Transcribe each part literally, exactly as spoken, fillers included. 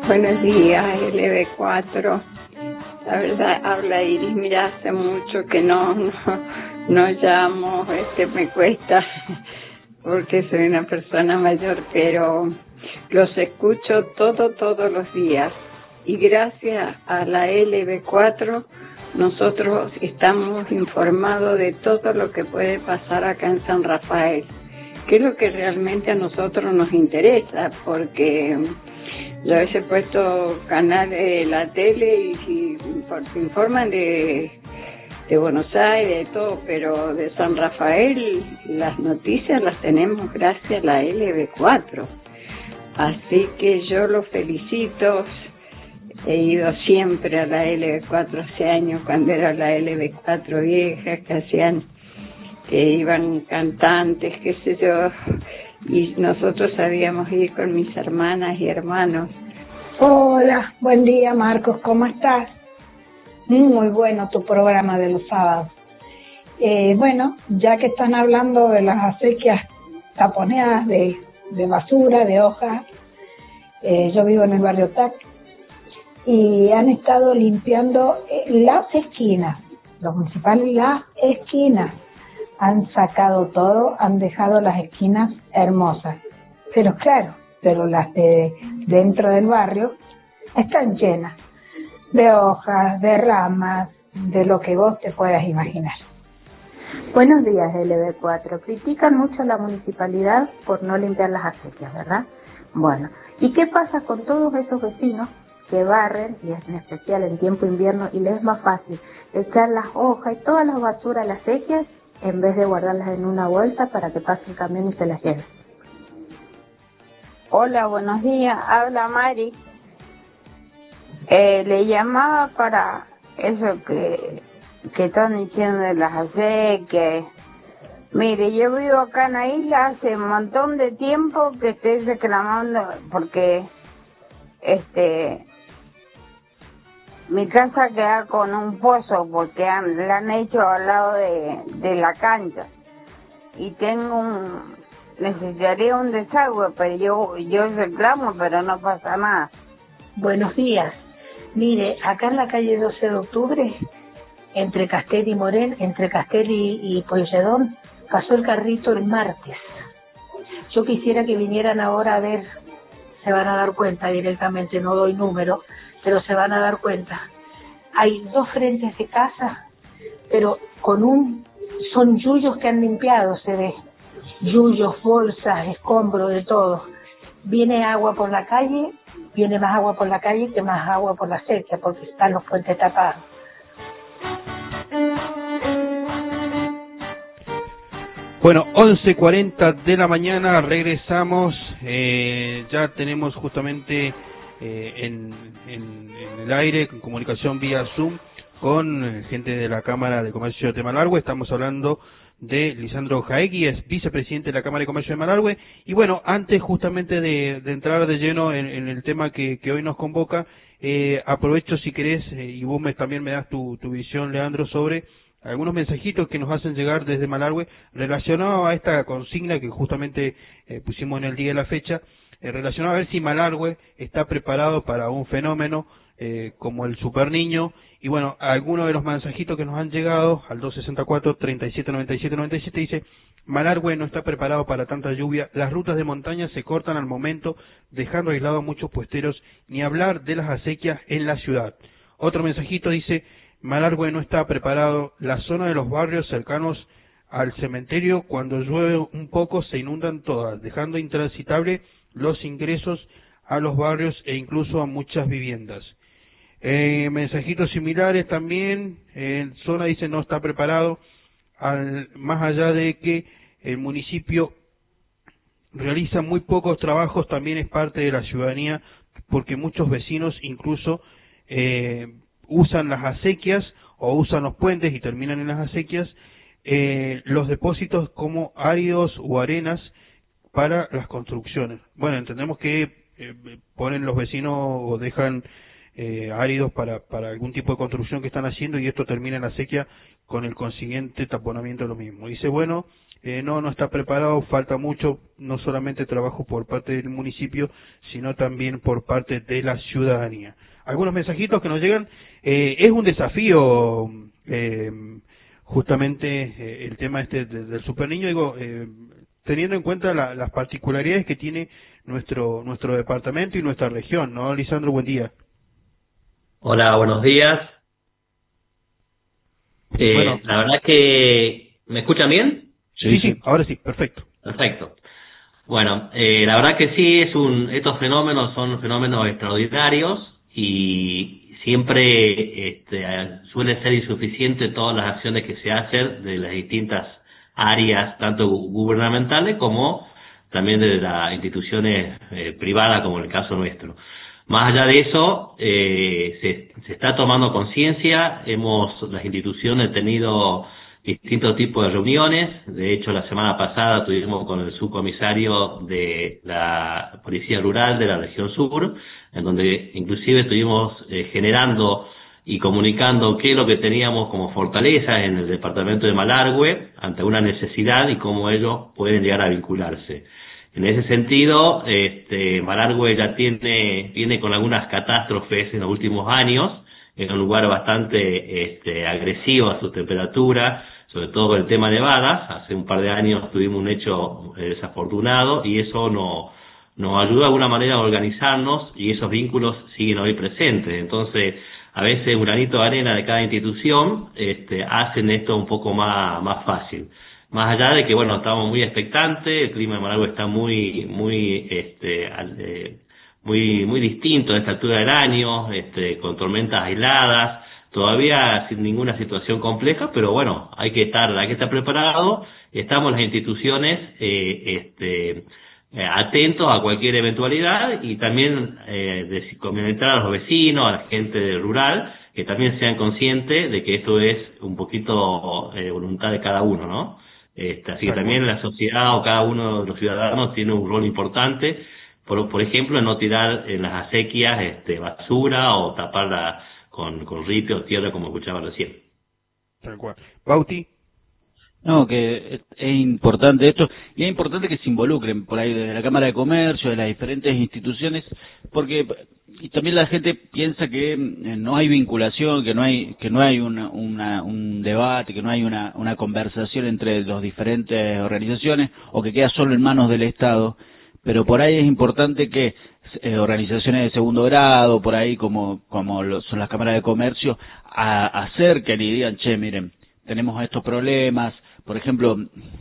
Buenos días, L B cuatro. La verdad, habla Iris. Mira, hace mucho que no, no, no llamo, este, me cuesta, porque soy una persona mayor, pero los escucho todo, todos los días. Y gracias a la L B cuatro, nosotros estamos informados de todo lo que puede pasar acá en San Rafael, que es lo que realmente a nosotros nos interesa, porque yo a veces he puesto canales de la tele y si se informan de, de Buenos Aires, de todo, pero de San Rafael las noticias las tenemos gracias a la L B cuatro. Así que yo los felicito. He ido siempre a la L B cuatro hace años, cuando era la L B cuatro vieja, que hacían, que iban cantantes, qué sé yo, y nosotros sabíamos ir con mis hermanas y hermanos. Hola, buen día Marcos, ¿cómo estás? Muy bueno tu programa de los sábados. Eh, bueno, ya que están hablando de las acequias taponeadas de, de basura, de hojas, eh, yo vivo en el barrio Tac, y han estado limpiando las esquinas, los municipales, las esquinas. Han sacado todo, han dejado las esquinas hermosas. Pero claro, pero las de dentro del barrio están llenas de hojas, de ramas, de lo que vos te puedas imaginar. Buenos días, L B cuatro. Critican mucho a la municipalidad por no limpiar las acequias, ¿verdad? Bueno, ¿y qué pasa con todos esos vecinos que barren, y en especial en tiempo invierno, y les es más fácil echar las hojas y todas las basuras a las acequias en vez de guardarlas en una bolsa para que pase el camión y se las lleve? Hola, buenos días. Habla Mari. Eh, le llamaba para eso que, que están diciendo de las acequias. Mire, yo vivo acá en la isla hace un montón de tiempo que estoy reclamando porque este mi casa queda con un pozo porque han, la han hecho al lado de, de la cancha y tengo un necesitaría un desagüe, pero yo yo reclamo, pero no pasa nada. Buenos días. Mire, acá en la calle doce de octubre, entre Castel y Morén, entre Castel y, y Pueyrredón, pasó el carrito el martes. Yo quisiera que vinieran ahora a ver, se van a dar cuenta directamente, no doy número, pero se van a dar cuenta. Hay dos frentes de casa, pero con un, son yuyos que han limpiado, se ve. Yuyos, bolsas, escombros, de todo. Viene agua por la calle, viene más agua por la calle que más agua por la sequía, porque están los puentes tapados. Bueno, once cuarenta de la mañana, regresamos, eh, ya tenemos justamente eh, en, en, en el aire, con comunicación vía Zoom, con gente de la Cámara de Comercio de Malargüe. Estamos hablando de Lisandro Jaegui, es vicepresidente de la Cámara de Comercio de Malargüe. Y bueno, antes justamente de, de entrar de lleno en, en el tema que, que hoy nos convoca, eh, aprovecho si querés, eh, y vos me, también me das tu, tu visión, Leandro, sobre algunos mensajitos que nos hacen llegar desde Malargüe relacionado a esta consigna que justamente eh, pusimos en el día de la fecha, eh, relacionado a ver si Malargüe está preparado para un fenómeno eh, como el Super Niño. Y bueno, algunos de los mensajitos que nos han llegado al dos sesenta y cuatro, treinta y siete noventa y siete noventa y siete dice: Malargüe no está preparado para tanta lluvia, las rutas de montaña se cortan al momento, dejando aislados a muchos puesteros, ni hablar de las acequias en la ciudad. Otro mensajito dice: Malargüe no está preparado, la zona de los barrios cercanos al cementerio, cuando llueve un poco se inundan todas, dejando intransitable los ingresos a los barrios e incluso a muchas viviendas. Eh, mensajitos similares también, en zona dice no está preparado, al, más allá de que el municipio realiza muy pocos trabajos, también es parte de la ciudadanía, porque muchos vecinos incluso eh, usan las acequias o usan los puentes y terminan en las acequias, eh, los depósitos como áridos o arenas para las construcciones. Bueno, entendemos que eh, ponen los vecinos o dejan eh, áridos para, para algún tipo de construcción que están haciendo y esto termina en la sequía con el consiguiente taponamiento de lo mismo. Dice, bueno, eh, no, no está preparado, falta mucho, no solamente trabajo por parte del municipio, sino también por parte de la ciudadanía. Algunos mensajitos que nos llegan, eh, es un desafío, eh, justamente eh, el tema este de, del superniño, digo, eh, teniendo en cuenta la, las particularidades que tiene nuestro nuestro departamento y nuestra región, ¿no? Lisandro, buen día. Hola, buenos días. Eh, Bueno. La verdad que... ¿Me escuchan bien? Sí, sí, ahora sí, perfecto. Perfecto. Bueno, eh, la verdad que sí, es un, estos fenómenos son fenómenos extraordinarios y siempre este, suele ser insuficiente todas las acciones que se hacen de las distintas áreas, tanto gubernamentales como también de las instituciones eh, privadas, como en el caso nuestro. Más allá de eso, eh, se, se está tomando conciencia, hemos, las instituciones tenido distintos tipos de reuniones. De hecho, la semana pasada tuvimos con el subcomisario de la Policía Rural de la región sur, en donde inclusive estuvimos eh, generando y comunicando qué es lo que teníamos como fortaleza en el departamento de Malargüe ante una necesidad y cómo ellos pueden llegar a vincularse. En ese sentido, este, Malargüe ya tiene, viene con algunas catástrofes en los últimos años, en un lugar bastante este, agresivo a su temperatura, sobre todo con el tema nevadas. Hace un par de años tuvimos un hecho eh, desafortunado y eso no, nos ayuda de alguna manera a organizarnos y esos vínculos siguen hoy presentes. Entonces, a veces un granito de arena de cada institución este, hacen esto un poco más, más fácil. Más allá de que, bueno, estamos muy expectantes, el clima de Malargüe está muy, muy, este, eh, muy, muy distinto a esta altura del año, este, con tormentas aisladas, todavía sin ninguna situación compleja, pero bueno, hay que estar, hay que estar preparado. Estamos las instituciones, eh, este, eh, atentos a cualquier eventualidad y también, eh, de comentar a los vecinos, a la gente rural, que también sean conscientes de que esto es un poquito, eh, voluntad de cada uno, ¿no? Este, así que también la sociedad o cada uno de los ciudadanos tiene un rol importante, por, por ejemplo, en no tirar en las acequias este, basura o taparla con, con ripio o tierra, como escuchaba recién. Tal cual. Bauti. No, que es, es importante esto, y es importante que se involucren por ahí desde la Cámara de Comercio, de las diferentes instituciones, porque y también la gente piensa que no hay vinculación, que no hay que no hay una, una, un debate, que no hay una, una conversación entre las diferentes organizaciones, o que queda solo en manos del Estado, pero por ahí es importante que eh, organizaciones de segundo grado, por ahí como como lo, son las cámaras de comercio, a, acerquen y digan, che, miren, tenemos estos problemas. Por ejemplo,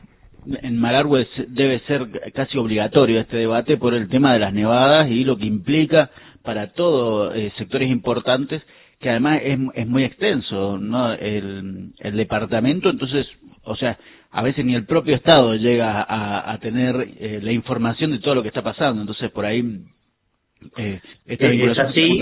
en Malargüe debe ser casi obligatorio este debate por el tema de las nevadas y lo que implica para todos eh, sectores importantes, que además es, es muy extenso, ¿no? El, el departamento, entonces, o sea, a veces ni el propio Estado llega a, a tener eh, la información de todo lo que está pasando, entonces por ahí eh, esta es, vinculación es así.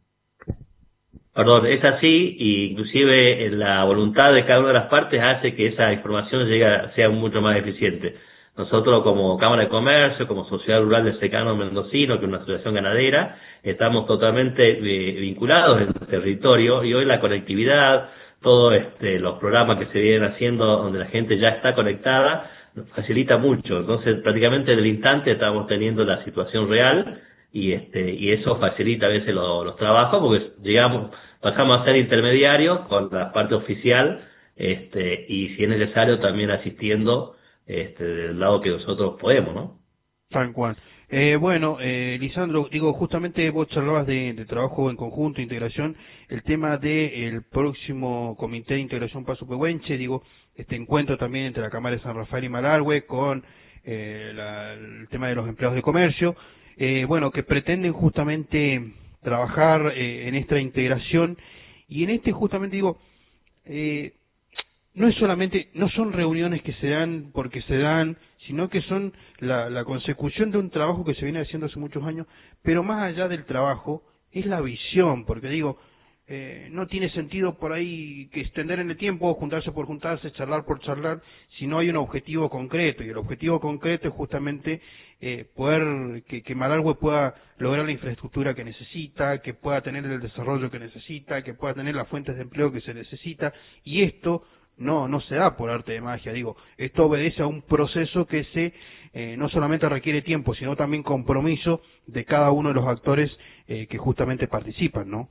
Perdón, es así, y inclusive la voluntad de cada una de las partes hace que esa información llegue, sea mucho más eficiente. Nosotros como Cámara de Comercio, como Sociedad Rural de Secano Mendocino, que es una asociación ganadera, estamos totalmente eh, vinculados en el territorio, y hoy la conectividad, todos este, los programas que se vienen haciendo donde la gente ya está conectada, nos facilita mucho. Entonces prácticamente en el instante estamos teniendo la situación real, y este y eso facilita a veces lo, los trabajos, porque llegamos pasamos a ser intermediarios con la parte oficial, este y si es necesario también asistiendo este del lado que nosotros podemos, ¿no? Tal cual. Eh, bueno, eh, Lisandro, digo, justamente vos charlabas de, de trabajo en conjunto, integración, el tema del próximo Comité de Integración Paso Pehuenche, digo, este encuentro también entre la Cámara de San Rafael y Malargüe con eh, la, el tema de los empleados de comercio, eh, bueno, que pretenden justamente trabajar eh, en esta integración, y en este justamente digo, eh, no es solamente, no son reuniones que se dan porque se dan, sino que son la, la consecución de un trabajo que se viene haciendo hace muchos años, pero más allá del trabajo, es la visión, porque digo, eh, no tiene sentido por ahí que extender en el tiempo, juntarse por juntarse, charlar por charlar, si no hay un objetivo concreto, y el objetivo concreto es justamente eh, poder, que, que Malargüe pueda lograr la infraestructura que necesita, que pueda tener el desarrollo que necesita, que pueda tener las fuentes de empleo que se necesita, y esto no no se da por arte de magia. Digo, esto obedece a un proceso que se eh, no solamente requiere tiempo, sino también compromiso de cada uno de los actores eh, que justamente participan, ¿no?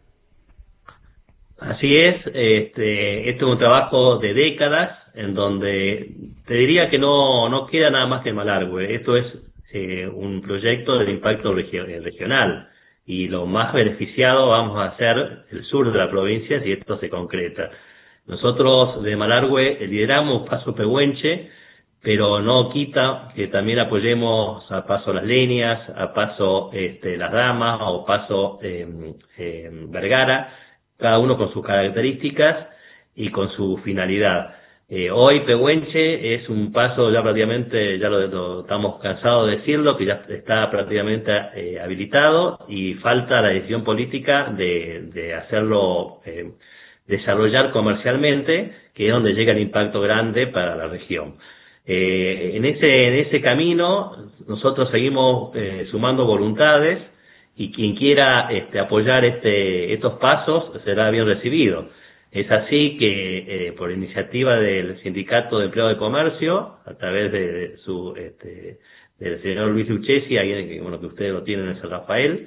Así es, este, esto es un trabajo de décadas en donde te diría que no no queda nada más que Malargüe. Esto es eh, un proyecto de impacto regio- regional y lo más beneficiado vamos a ser el sur de la provincia si esto se concreta. Nosotros de Malargüe lideramos Paso Pehuenche, pero no quita que también apoyemos a Paso Las Leñas, a Paso este, Las Damas o Paso eh, eh, Vergara, cada uno con sus características y con su finalidad. Eh, hoy Pehuenche es un paso ya prácticamente, ya lo, lo estamos cansados de decirlo, que ya está prácticamente eh, habilitado y falta la decisión política de, de hacerlo eh, desarrollar comercialmente, que es donde llega el impacto grande para la región. Eh, en ese en ese camino nosotros seguimos eh, sumando voluntades y quien quiera este, apoyar este estos pasos será bien recibido. Es así que eh, por iniciativa del Sindicato de Empleados de Comercio, a través de, de su este, del señor Luis Lucchesi, ahí que bueno que ustedes lo tienen en San Rafael,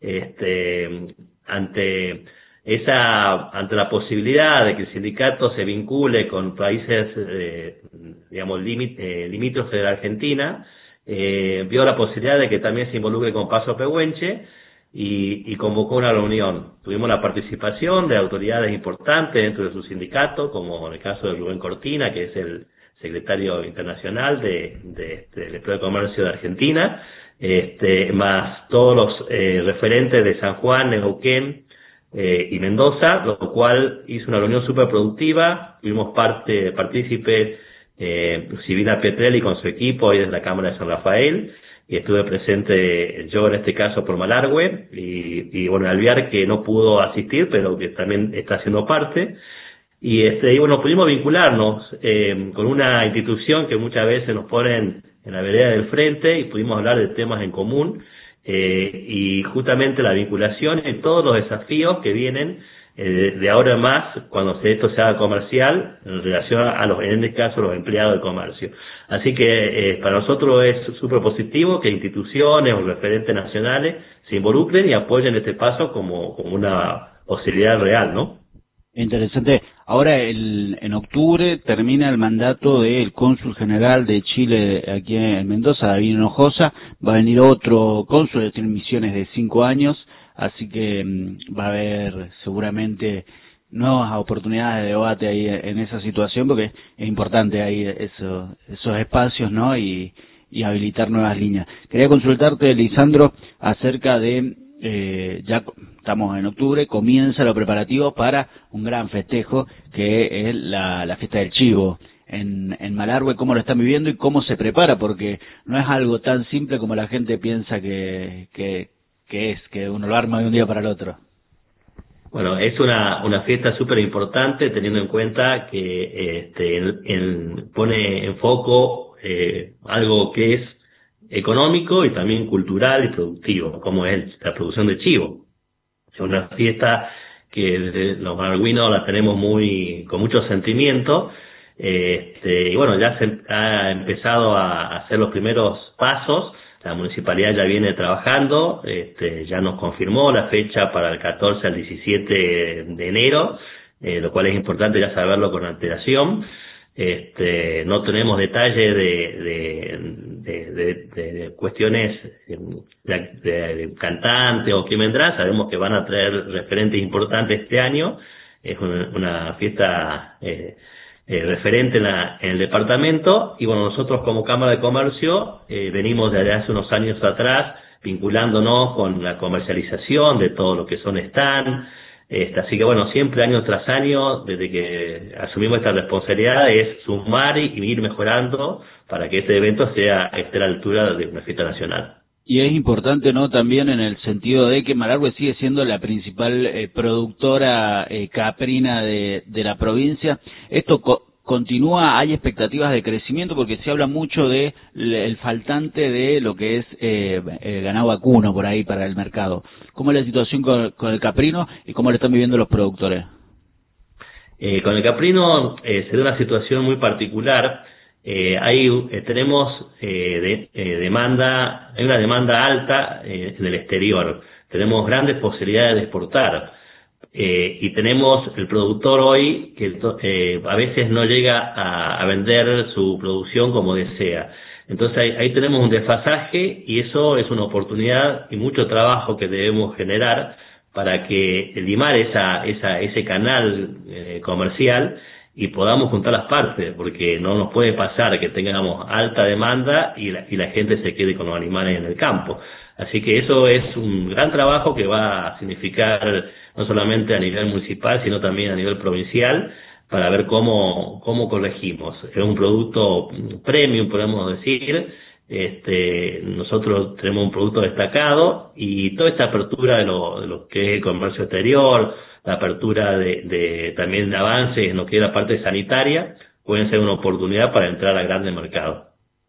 este ante esa ante la posibilidad de que el sindicato se vincule con países eh, digamos limit, eh, limítrofes de la Argentina, eh, vio la posibilidad de que también se involucre con Paso Pehuenche y, y convocó una reunión. Tuvimos la participación de autoridades importantes dentro de su sindicato, como en el caso de Rubén Cortina, que es el secretario internacional de, de, de del Empleo de Comercio de Argentina, este, más todos los eh, referentes de San Juan, Neuquén, Eh, y Mendoza, lo cual hizo una reunión súper productiva. Tuvimos parte, partícipe eh, Silvina Petrelli con su equipo ahí desde la Cámara de San Rafael, y estuve presente yo en este caso por Malargüe, y, y bueno, Alvear, que no pudo asistir, pero que también está haciendo parte. Y este y bueno, pudimos vincularnos eh, con una institución que muchas veces nos ponen en la vereda del frente, y pudimos hablar de temas en común. Eh, y justamente la vinculación y todos los desafíos que vienen eh, de, de ahora en más cuando esto se haga comercial en relación a los, en este caso, los empleados de comercio. Así que eh, para nosotros es súper positivo que instituciones o referentes nacionales se involucren y apoyen este paso como, como una posibilidad real, ¿no? Interesante. Ahora, el, en octubre termina el mandato del cónsul general de Chile aquí en Mendoza, David Hinojosa. Va a venir otro cónsul, tiene misiones de cinco años, así que mmm, va a haber seguramente nuevas oportunidades de debate ahí en esa situación, porque es importante ahí eso, esos espacios, ¿no? Y, y habilitar nuevas líneas. Quería consultarte, Lisandro, acerca de Eh, ya estamos en octubre, comienza lo preparativo para un gran festejo que es la, la fiesta del chivo en, en Malargüe. ¿Cómo lo están viviendo y cómo se prepara? Porque no es algo tan simple como la gente piensa que, que, que es, que uno lo arma de un día para el otro. Bueno, es una, una fiesta súper importante, teniendo en cuenta que este, el, el pone en foco eh, algo que es económico y también cultural y productivo, como es la producción de chivo. Es una fiesta que desde los malargüinos la tenemos muy con mucho sentimiento, este, y bueno, ya se ha empezado a hacer los primeros pasos. La municipalidad ya viene trabajando, este, ya nos confirmó la fecha para el catorce al diecisiete de enero, eh, lo cual es importante ya saberlo con antelación. Este, no tenemos detalle de, de, de, de, de, de cuestiones de, de, de cantante o quién vendrá. Sabemos que van a traer referentes importantes este año. Es una, una fiesta eh, eh, referente en, la, en el departamento, y bueno, nosotros como Cámara de Comercio eh, venimos desde hace unos años atrás vinculándonos con la comercialización de todo lo que son stand. Este, así que bueno, siempre año tras año, desde que asumimos esta responsabilidad, es sumar y, y ir mejorando para que este evento sea esté a la altura de una fiesta nacional. Y es importante, ¿no?, también en el sentido de que Malargüe sigue siendo la principal eh, productora eh, caprina de, de la provincia. Esto co continúa, hay expectativas de crecimiento, porque se habla mucho de el faltante de lo que es eh, eh, ganado vacuno por ahí para el mercado. ¿Cómo es la situación con, con el caprino y cómo lo están viviendo los productores? Eh, con el caprino eh, se da una situación muy particular. Eh, hay, eh, tenemos eh, de, eh, demanda, hay una demanda alta eh, en el exterior. Tenemos grandes posibilidades de exportar. Eh, y tenemos el productor hoy que eh, a veces no llega a, a vender su producción como desea. Entonces ahí, ahí tenemos un desfasaje y eso es una oportunidad y mucho trabajo que debemos generar para que limar esa, esa, ese canal eh, comercial y podamos juntar las partes, porque no nos puede pasar que tengamos alta demanda y la, y la gente se quede con los animales en el campo. Así que eso es un gran trabajo que va a significar no solamente a nivel municipal, sino también a nivel provincial, para ver cómo, cómo corregimos. Es un producto premium, podemos decir. Este, nosotros tenemos un producto destacado y toda esta apertura de lo, de lo que es el comercio exterior, la apertura de, de también de avances en lo que es la parte sanitaria, pueden ser una oportunidad para entrar a grandes mercados.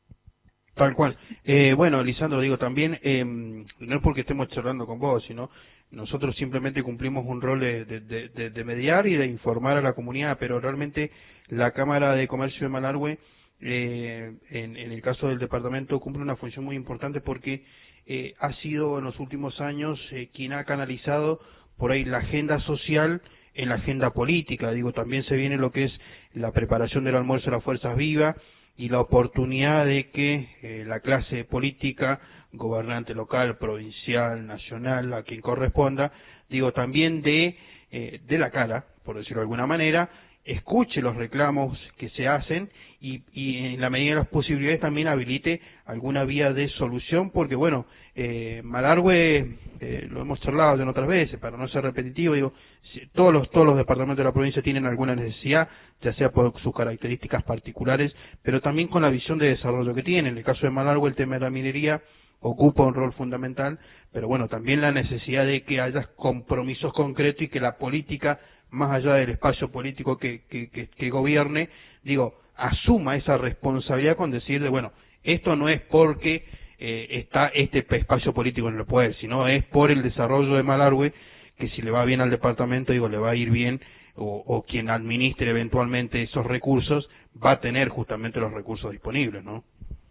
Tal cual. Eh, bueno, Lisandro, digo también, eh, no es porque estemos charlando con vos, sino nosotros simplemente cumplimos un rol de, de, de, de mediar y de informar a la comunidad, pero realmente la Cámara de Comercio de Malargüe, eh, en, en el caso del departamento, cumple una función muy importante porque eh, ha sido en los últimos años eh, quien ha canalizado por ahí la agenda social en la agenda política. Digo, también se viene lo que es la preparación del almuerzo de las fuerzas vivas, y la oportunidad de que eh, la clase política, gobernante local, provincial, nacional, a quien corresponda, digo también de, eh, de la cara, por decirlo de alguna manera, escuche los reclamos que se hacen y, y en la medida de las posibilidades también habilite alguna vía de solución, porque bueno, eh, Malargüe, eh, lo hemos charlado ya en otras veces, para no ser repetitivo, digo, si, todos los todos los departamentos de la provincia tienen alguna necesidad, ya sea por sus características particulares, pero también con la visión de desarrollo que tienen. En el caso de Malargüe, el tema de la minería ocupa un rol fundamental, pero bueno, también la necesidad de que haya compromisos concretos y que la política, más allá del espacio político que, que, que, que gobierne, digo, asuma esa responsabilidad con decir de, bueno, esto no es porque eh, está este espacio político en el poder, sino es por el desarrollo de Malargüe, que si le va bien al departamento, digo, le va a ir bien, o, o quien administre eventualmente esos recursos va a tener justamente los recursos disponibles, ¿no?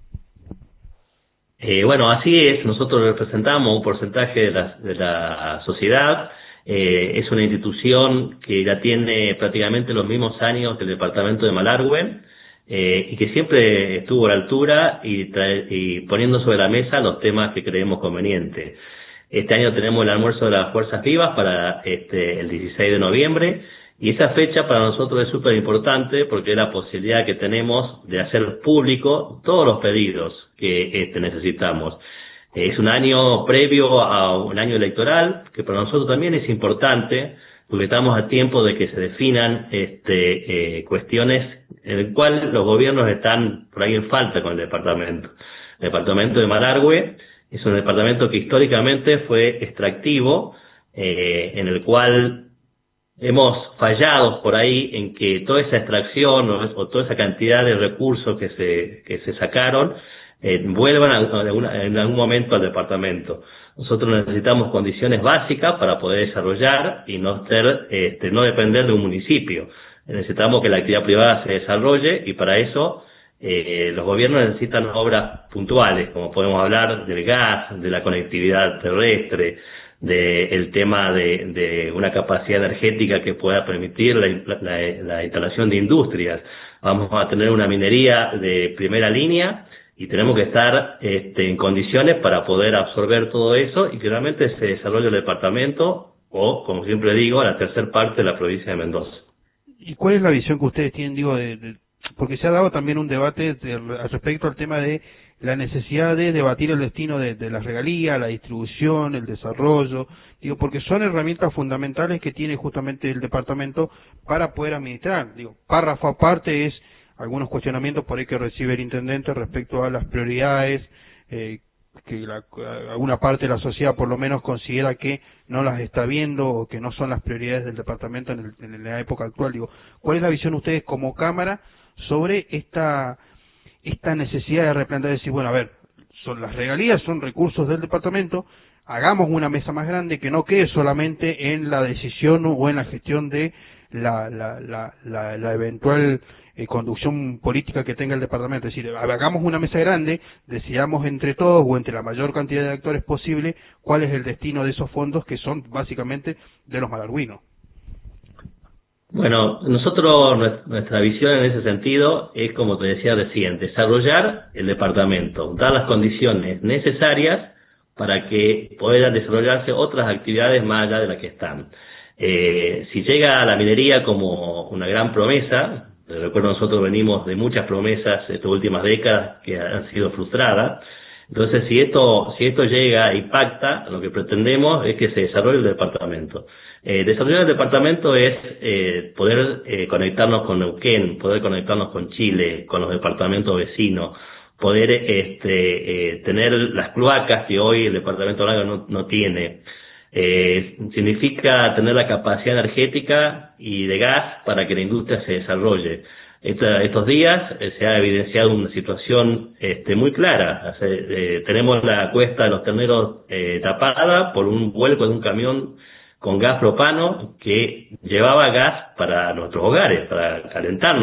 Eh, bueno, así es, nosotros representamos un porcentaje de la, de la sociedad, eh, es una institución que ya tiene prácticamente los mismos años que el departamento de Malargüe, eh, y que siempre estuvo a la altura y, trae, y poniendo sobre la mesa los temas que creemos convenientes. Este año tenemos el almuerzo de las fuerzas vivas para este, el dieciséis de noviembre, y esa fecha para nosotros es súper importante porque es la posibilidad que tenemos de hacer público todos los pedidos que este, necesitamos. Es un año previo a un año electoral que para nosotros también es importante porque estamos a tiempo de que se definan este, eh, cuestiones en el cual los gobiernos están por ahí en falta con el departamento. El departamento de Malargüe es un departamento que históricamente fue extractivo, eh, en el cual hemos fallado por ahí en que toda esa extracción o, o toda esa cantidad de recursos que se, que se sacaron eh, vuelvan a, a alguna, en algún momento al departamento. Nosotros necesitamos condiciones básicas para poder desarrollar y no ser, este, no depender de un municipio. Necesitamos que la actividad privada se desarrolle y para eso eh, los gobiernos necesitan obras puntuales, como podemos hablar del gas, de la conectividad terrestre, del tema de, de una capacidad energética que pueda permitir la, la, la instalación de industrias. Vamos a tener una minería de primera línea y tenemos que estar este, en condiciones para poder absorber todo eso y que realmente se desarrolle el departamento o, como siempre digo, la tercer parte de la provincia de Mendoza. ¿Y cuál es la visión que ustedes tienen, digo, de, de, porque se ha dado también un debate de, respecto al tema de la necesidad de debatir el destino de, de las regalías, la distribución, el desarrollo, digo, porque son herramientas fundamentales que tiene justamente el departamento para poder administrar. Digo, párrafo aparte es algunos cuestionamientos por ahí que recibe el intendente respecto a las prioridades, eh, que la, alguna parte de la sociedad por lo menos considera que no las está viendo o que no son las prioridades del departamento en, el, en la época actual. Digo, ¿cuál es la visión de ustedes como Cámara sobre esta esta necesidad de replantear, decir, bueno, a ver, son las regalías, son recursos del departamento, hagamos una mesa más grande que no quede solamente en la decisión o en la gestión de la, la, la, la, la eventual eh, conducción política que tenga el departamento. Es decir, hagamos una mesa grande, decidamos entre todos o entre la mayor cantidad de actores posible cuál es el destino de esos fondos que son básicamente de los malarguinos. Bueno, nosotros, nuestra visión en ese sentido es, como te decía recién, desarrollar el departamento, dar las condiciones necesarias para que puedan desarrollarse otras actividades más allá de las que están. Eh, si llega a la minería como una gran promesa, recuerdo nosotros venimos de muchas promesas estas últimas décadas que han sido frustradas, entonces si esto, si esto llega y pacta, lo que pretendemos es que se desarrolle el departamento. Eh, desarrollar el departamento es eh, poder eh, conectarnos con Neuquén, poder conectarnos con Chile, con los departamentos vecinos, poder este, eh, tener las cloacas que hoy el departamento Blanco no, no tiene. Eh, significa tener la capacidad energética y de gas para que la industria se desarrolle. Esta, estos días eh, se ha evidenciado una situación este, muy clara. O sea, eh, tenemos la cuesta de los terneros eh, tapada por un vuelco de un camión con gas propano que llevaba gas para nuestros hogares, para calentarnos.